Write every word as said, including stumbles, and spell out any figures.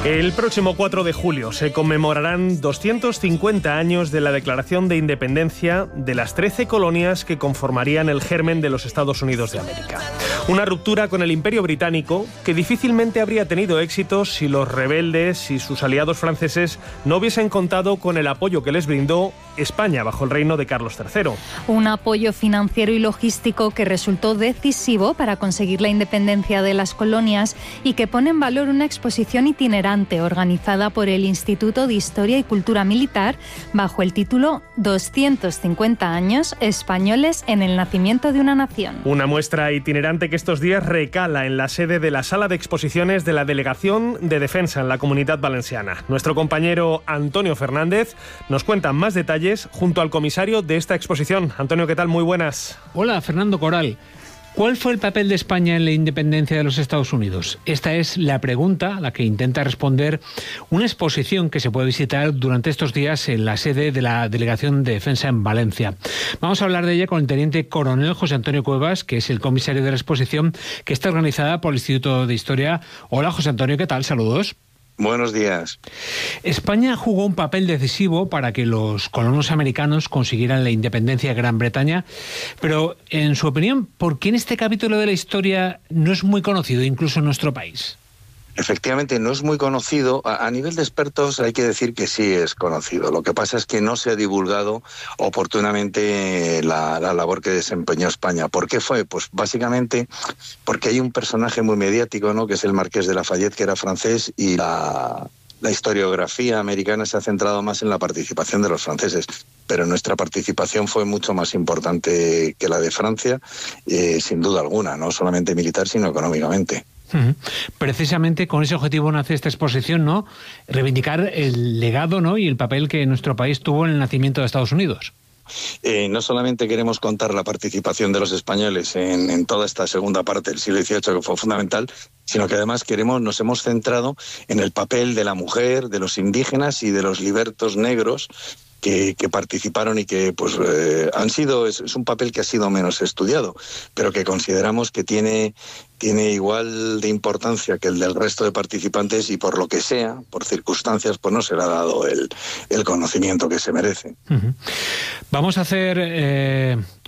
El próximo cuatro de julio se conmemorarán doscientos cincuenta años de la Declaración de Independencia de las trece colonias que conformarían el germen de los Estados Unidos de América. Una ruptura con el Imperio Británico que difícilmente habría tenido éxito si los rebeldes y sus aliados franceses no hubiesen contado con el apoyo que les brindó España bajo el reino de Carlos tercero. Un apoyo financiero y logístico que resultó decisivo para conseguir la independencia de las colonias y que pone en valor una exposición itinerante organizada por el Instituto de Historia y Cultura Militar bajo el título doscientos cincuenta años españoles en el nacimiento de una nación. Una muestra itinerante que estos días recala en la sede de la Sala de Exposiciones de la Delegación de Defensa en la Comunidad Valenciana. Nuestro compañero Antonio Fernández nos cuenta más detalles junto al comisario de esta exposición. Antonio, ¿qué tal? Muy buenas. Hola, Fernando Coral. ¿Cuál fue el papel de España en la independencia de los Estados Unidos? Esta es la pregunta a la que intenta responder una exposición que se puede visitar durante estos días en la sede de la Delegación de Defensa en Valencia. Vamos a hablar de ella con el teniente coronel José Antonio Cuevas, que es el comisario de la exposición, que está organizada por el Instituto de Historia. Hola, José Antonio, ¿qué tal? Saludos. Buenos días. España jugó un papel decisivo para que los colonos americanos consiguieran la independencia de Gran Bretaña, pero, en su opinión, ¿por qué en este capítulo de la historia no es muy conocido, incluso en nuestro país? Efectivamente, no es muy conocido. A, a nivel de expertos hay que decir que sí es conocido. Lo que pasa es que no se ha divulgado oportunamente la, la labor que desempeñó España. ¿Por qué fue? Pues básicamente porque hay un personaje muy mediático, ¿no?, que es el Marqués de Lafayette, que era francés, y la, la historiografía americana se ha centrado más en la participación de los franceses. Pero nuestra participación fue mucho más importante que la de Francia, eh, sin duda alguna, no solamente militar, sino económicamente. Precisamente con ese objetivo nace esta exposición, ¿no? Reivindicar el legado, ¿no?, y el papel que nuestro país tuvo en el nacimiento de Estados Unidos. Eh, no solamente queremos contar la participación de los españoles en, en toda esta segunda parte del siglo dieciocho, que fue fundamental, sino que además queremos, nos hemos centrado en el papel de la mujer, de los indígenas y de los libertos negros Que, que participaron y que pues eh, han sido es, es un papel que ha sido menos estudiado, pero que consideramos que tiene tiene igual de importancia que el del resto de participantes, y por lo que sea, por circunstancias, pues no se le ha dado el, el conocimiento que se merece. Uh-huh. Vamos a hacer eh,